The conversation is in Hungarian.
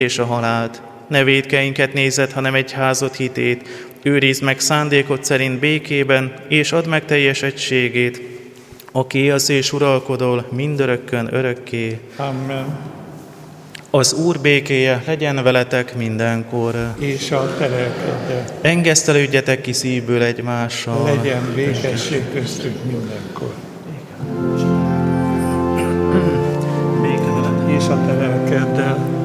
és a halált. Ne vétkeinket nézed, hanem egyházad hitét. Őrizd meg szándékod szerint békében, és add meg teljes egységét, aki élsz és uralkodol mindörökkön örökké. Amen. Az Úr békéje legyen veletek mindenkor. És a te lelkeddel. Engesztelődjetek ki szívből egymással. Legyen békesség köztük mindenkor. És a te lelkeddel.